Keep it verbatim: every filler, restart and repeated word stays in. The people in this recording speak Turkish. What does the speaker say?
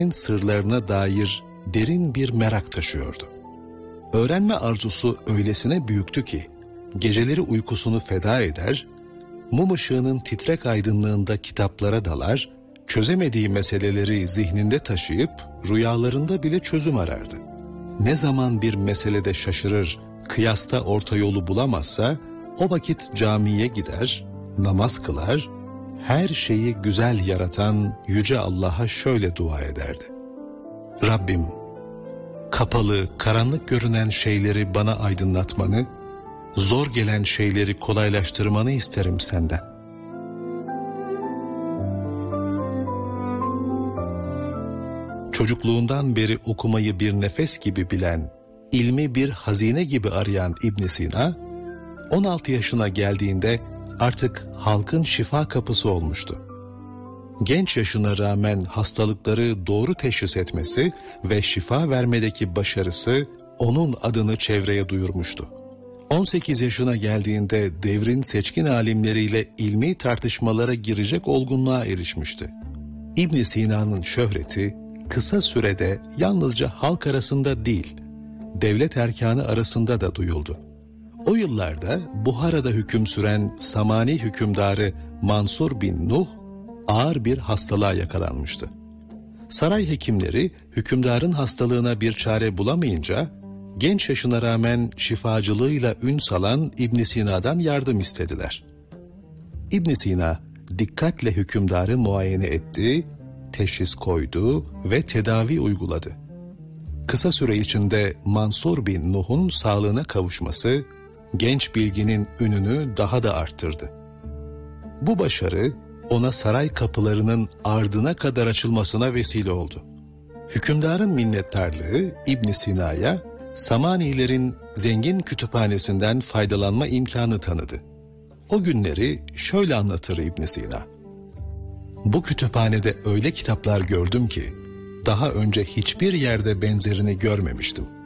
sırlarına dair derin bir merak taşıyordu. Öğrenme arzusu öylesine büyüktü ki, geceleri uykusunu feda eder, mum ışığının titrek aydınlığında kitaplara dalar, çözemediği meseleleri zihninde taşıyıp rüyalarında bile çözüm arardı. Ne zaman bir meselede şaşırır, kıyasta orta yolu bulamazsa, o vakit camiye gider, namaz kılar, her şeyi güzel yaratan Yüce Allah'a şöyle dua ederdi. Rabbim, kapalı, karanlık görünen şeyleri bana aydınlatmanı, zor gelen şeyleri kolaylaştırmanı isterim senden. Çocukluğundan beri okumayı bir nefes gibi bilen, ilmi bir hazine gibi arayan İbn Sina, on altı yaşına geldiğinde artık halkın şifa kapısı olmuştu. Genç yaşına rağmen hastalıkları doğru teşhis etmesi ve şifa vermedeki başarısı onun adını çevreye duyurmuştu. on sekiz yaşına geldiğinde devrin seçkin alimleriyle ilmi tartışmalara girecek olgunluğa erişmişti. İbn Sina'nın şöhreti kısa sürede yalnızca halk arasında değil, devlet erkanı arasında da duyuldu. O yıllarda Buhara'da hüküm süren Samani hükümdarı Mansur bin Nuh ağır bir hastalığa yakalanmıştı. Saray hekimleri hükümdarın hastalığına bir çare bulamayınca genç yaşına rağmen şifacılığıyla ün salan İbn Sina'dan yardım istediler. İbn Sina dikkatle hükümdarı muayene etti, teşhis koydu ve tedavi uyguladı. Kısa süre içinde Mansur bin Nuh'un sağlığına kavuşması genç bilginin ününü daha da arttırdı. Bu başarı ona saray kapılarının ardına kadar açılmasına vesile oldu. Hükümdarın minnettarlığı İbn Sina'ya Samanilerin zengin kütüphanesinden faydalanma imkanı tanıdı. O günleri şöyle anlatır İbn Sina. Bu kütüphanede öyle kitaplar gördüm ki daha önce hiçbir yerde benzerini görmemiştim.